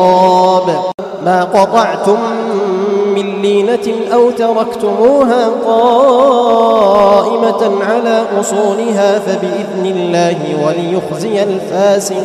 ما قطعتم من لينة أو تركتموها قائمة على أصولها فبإذن الله وليخزي الفاسقين.